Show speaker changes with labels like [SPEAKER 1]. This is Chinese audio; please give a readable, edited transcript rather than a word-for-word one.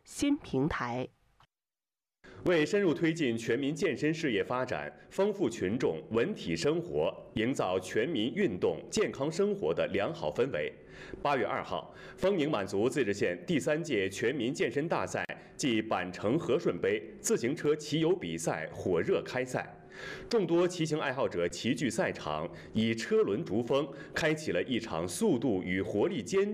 [SPEAKER 1] 新平台。
[SPEAKER 2] 为深入推进全民健身事业发展，丰富群众文体生活，营造全民运动健康生活的良好氛围，8月2号，丰宁满族自治县第3届全民健身大赛暨板城和顺杯自行车骑游比赛火热开赛。众多骑行爱好者齐聚赛场，以车轮逐风，开启了一场速度与活力兼